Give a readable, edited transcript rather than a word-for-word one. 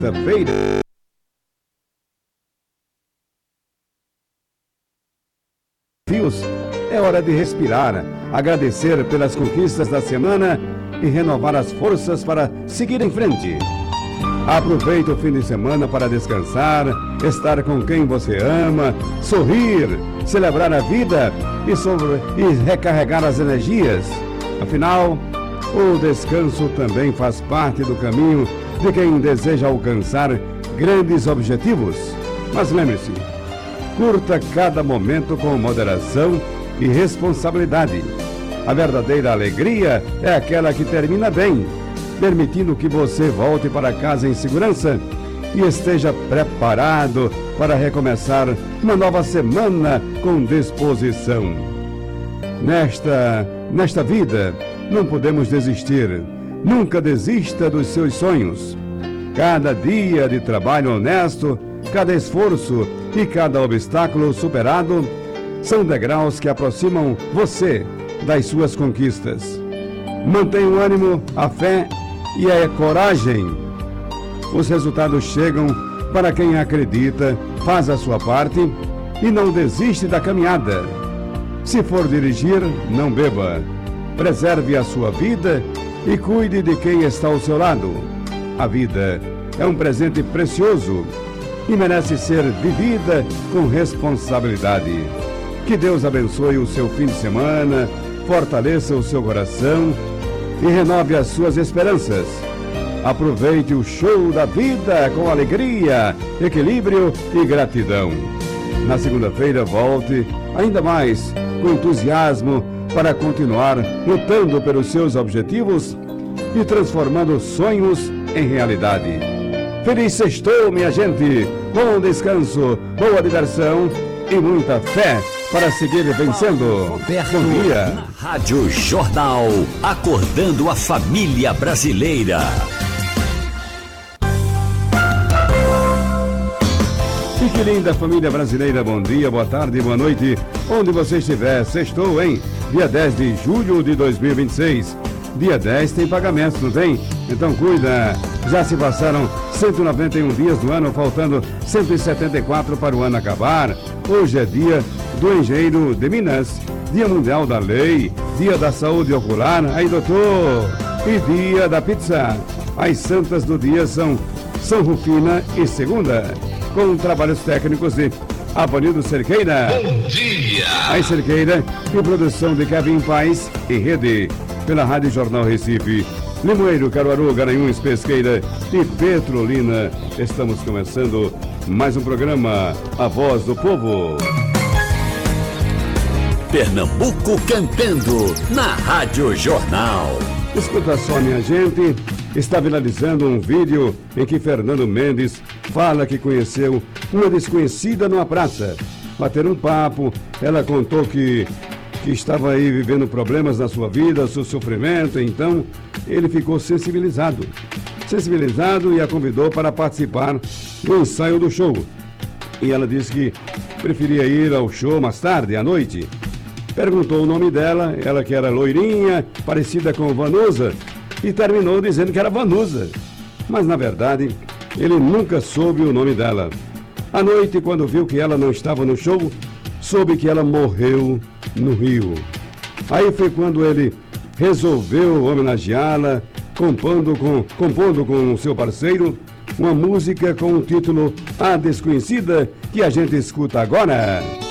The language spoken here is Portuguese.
Feira. É hora de respirar, agradecer pelas conquistas da semana e renovar as forças para seguir em frente. Aproveite o fim de semana para descansar, estar com quem você ama, sorrir, celebrar a vida e recarregar as energias. Afinal, o descanso também faz parte do caminho de quem deseja alcançar grandes objetivos. Mas lembre-se, curta cada momento com moderação e responsabilidade. A verdadeira alegria é aquela que termina bem, permitindo que você volte para casa em segurança e esteja preparado para recomeçar uma nova semana com disposição. Nesta vida, não podemos desistir. Nunca desista dos seus sonhos. Cada dia de trabalho honesto, cada esforço e cada obstáculo superado são degraus que aproximam você das suas conquistas. Mantenha o ânimo, a fé e a coragem. Os resultados chegam para quem acredita, faz a sua parte e não desiste da caminhada. Se for dirigir, não beba. Preserve a sua vida e cuide de quem está ao seu lado. A vida é um presente precioso e merece ser vivida com responsabilidade. Que Deus abençoe o seu fim de semana, fortaleça o seu coração e renove as suas esperanças. Aproveite o show da vida com alegria, equilíbrio e gratidão. Na segunda-feira, volte ainda mais com entusiasmo para continuar lutando pelos seus objetivos e transformando sonhos em realidade. Feliz sextou, minha gente! Bom descanso, boa diversão e muita fé para seguir vencendo. Bom dia. Rádio Jornal, acordando a família brasileira. E que linda família brasileira, bom dia, boa tarde, boa noite, onde você estiver. Sextou, hein? Dia 10 de julho de 2026. Dia 10 tem pagamentos, não tem? Então cuida. Já se passaram 191 dias do ano, faltando 174 para o ano acabar. Hoje é dia do engenheiro de Minas, Dia Mundial da Lei, Dia da Saúde Ocular, aí doutor, e Dia da Pizza. As santas do dia são São Rufina e Segunda, com trabalhos técnicos de Avanildo Cerqueira. Bom dia! A Cerqueira e produção de Kevin Paz e Rede, pela Rádio Jornal Recife, Limoeiro, Caruaru, Garanhuns, Pesqueira e Petrolina. Estamos começando mais um programa, A Voz do Povo. Pernambuco cantando na Rádio Jornal. Escuta só, minha gente, está viralizando um vídeo em que Fernando Mendes fala que conheceu uma desconhecida numa praça. Bateram um papo, ela contou que estava aí vivendo problemas na sua vida, seu sofrimento, então ele ficou sensibilizado e a convidou para participar do ensaio do show. E ela disse que preferia ir ao show mais tarde, à noite. Perguntou o nome dela, ela que era loirinha, parecida com Vanusa, e terminou dizendo que era Vanusa. Mas, na verdade, ele nunca soube o nome dela. À noite, quando viu que ela não estava no show, soube que ela morreu no Rio. Aí foi quando ele resolveu homenageá-la, compondo com o seu parceiro uma música com o título A Desconhecida, que a gente escuta agora.